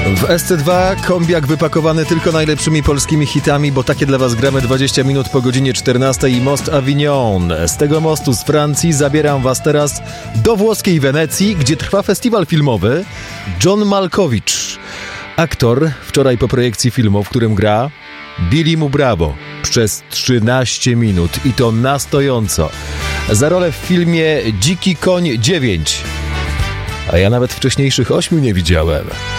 W SC2 kombiak wypakowany tylko najlepszymi polskimi hitami, bo takie dla was gramy 20 minut po godzinie 14 i Most Avignon. Z tego mostu z Francji zabieram was teraz do włoskiej Wenecji, gdzie trwa festiwal filmowy John Malkovich. Aktor wczoraj po projekcji filmu, w którym gra, bili mu brawo przez 13 minut i to na stojąco. Za rolę w filmie Dziki Koń 9. A ja nawet wcześniejszych 8 nie widziałem.